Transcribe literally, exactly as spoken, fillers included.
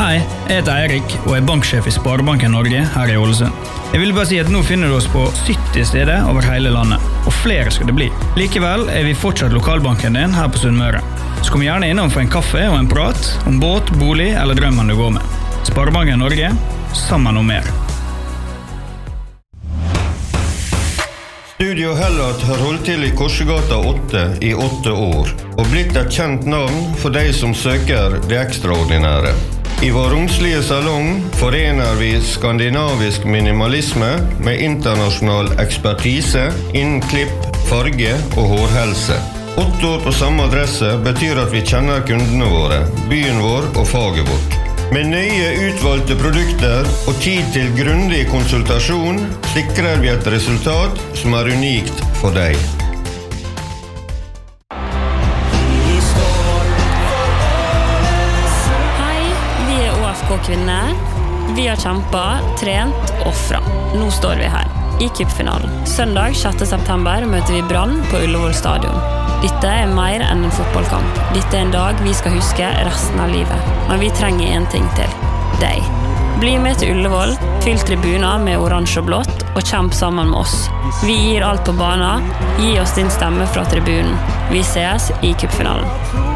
Hei, jeg heter Eirik og er banksjef i Sparebanken Norge her i Ålesund. Jeg vil bare si at nå finner du oss på sytti steder over hele landet, og flere skal det bli. Likevel er vi fortsatt lokalbanken din her på Sunnmøre. Så kom gjerne innom for en kaffe og en prat om båt, bolig eller drømmen du går med. Sparebanken Norge, sammen om mer. Studio Hellat har holdt til i Korsegata åtte i åtte år, og blitt et kjent navn for de som søker det ekstraordinære. I vår romslige salong forener vi skandinavisk minimalisme med internasjonal ekspertise innen klipp, farge og hårhelse. Åtte år på samme adresse betyr at vi kjenner kundene våre, byen vår og faget vårt. Med nøye utvalgte produkter og tid til grundig konsultasjon sikrer vi et resultat som er unikt for deg. Kvinner. Vi har kjempet, trent, offret. Nå står vi her, i cupfinalen. Søndag sjette september møter vi Brann på Ullevål stadion. Dette er mer enn en fotballkamp. Dette er en dag vi skal huske resten av livet. Men vi trenger en ting til. Deg. Bli med til Ullevål, fyll tribuner med oransje og blått, og kjemp sammen med oss. Vi gir alt på banen. Gi oss din stemme fra tribunen. Vi ses i cupfinalen.